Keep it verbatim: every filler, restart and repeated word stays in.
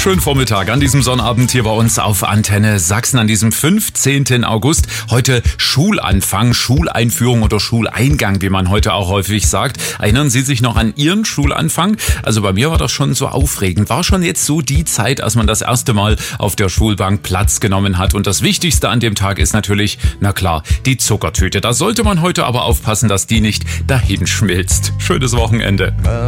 Schönen Vormittag an diesem Sonnabend hier bei uns auf Antenne Sachsen an diesem fünfzehnten August. Heute Schulanfang, Schuleinführung oder Schuleingang, wie man heute auch häufig sagt. Erinnern Sie sich noch an Ihren Schulanfang? Also bei mir war das schon so aufregend. War schon jetzt so die Zeit, als man das erste Mal auf der Schulbank Platz genommen hat. Und das Wichtigste an dem Tag ist natürlich, na klar, die Zuckertüte. Da sollte man heute aber aufpassen, dass die nicht dahin schmilzt. Schönes Wochenende.